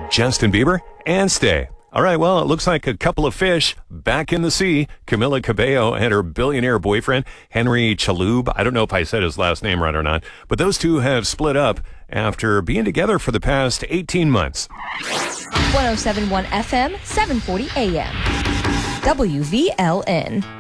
Justin Bieber and Stay. All right, well, it looks like a couple of fish back in the sea. Camila Cabello and her billionaire boyfriend, Henry Chalhoub. I don't know if I said his last name right or not, but those two have split up after being together for the past 18 months. 107.1 FM, 740 AM. WVLN.